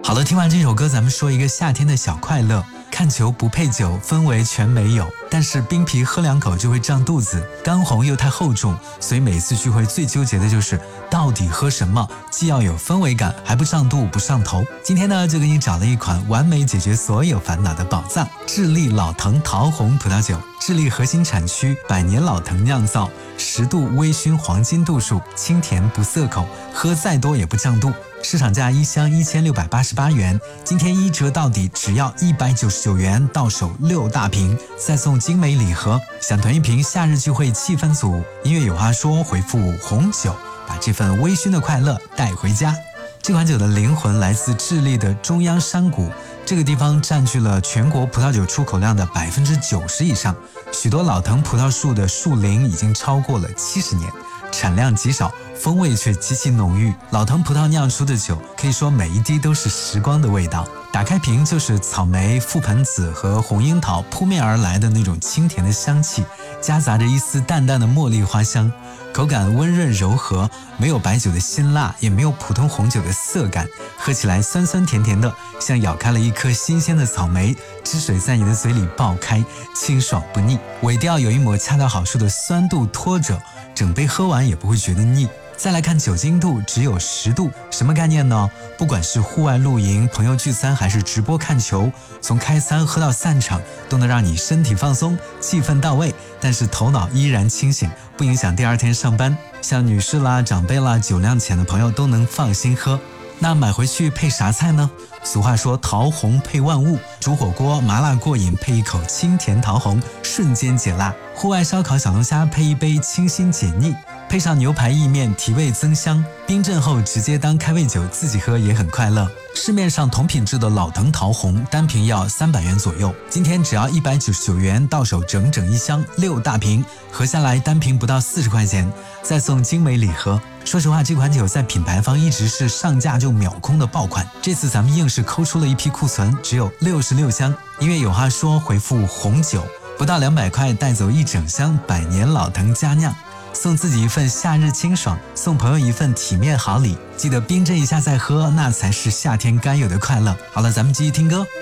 好了，听完这首歌，咱们说一个夏天的小快乐。看球不配酒，氛围全没有，但是冰啤喝2口就会胀肚子，干红又太厚重，所以每次聚会最纠结的就是到底喝什么，既要有氛围感，还不胀肚不上头。今天呢，就给你找了一款完美解决所有烦恼的宝藏——智利老藤桃红葡萄酒。智利核心产区100年老藤酿造，10度微醺黄金度数，清甜不涩口，喝再多也不胀肚。市场价1箱1688元，今天1折到底，只要199元，到手6大瓶，再送精美礼盒。想囤一瓶夏日聚会气氛组，音乐有话说，回复红酒，把这份微醺的快乐带回家。这款酒的灵魂来自智利的中央山谷，这个地方占据了全国葡萄酒出口量的90%以上，许多老藤葡萄树的树龄已经超过了70年，产量极少，风味却极其浓郁。老藤葡萄酿出的酒，可以说每一滴都是时光的味道。打开瓶就是草莓、覆盆子和红樱桃扑面而来的那种清甜的香气，夹杂着一丝淡淡的茉莉花香，口感温润柔和，没有白酒的辛辣，也没有普通红酒的涩感，喝起来酸酸甜甜的，像咬开了一颗新鲜的草莓，汁水在你的嘴里爆开，清爽不腻，尾调有一抹恰到好处的酸度拖着，整杯喝完也不会觉得腻。再来看酒精度，只有10度，什么概念呢？不管是户外露营、朋友聚餐，还是直播看球，从开餐喝到散场，都能让你身体放松，气氛到位，但是头脑依然清醒，不影响第2天上班。像女士啦、长辈啦、酒量浅的朋友都能放心喝。那买回去配啥菜呢？俗话说桃红配万物，煮火锅麻辣过瘾，配一口清甜桃红，瞬间解辣；户外烧烤小龙虾配一杯清新解腻，配上牛排意面提味增香，冰镇后直接当开胃酒自己喝也很快乐。市面上同品质的老藤桃红单瓶要300元左右，今天只要199元，到手整整1箱6大瓶，合下来单瓶不到40块钱，再送精美礼盒。说实话，这款酒在品牌方一直是上架就秒空的爆款，这次咱们硬是抠出了一批库存，只有66箱。音乐有话说，回复红酒，不到200块带走1整箱100年老藤佳酿，送自己一份夏日清爽，送朋友一份体面好礼。记得冰镇一下再喝，那才是夏天该有的快乐。好了，咱们继续听歌。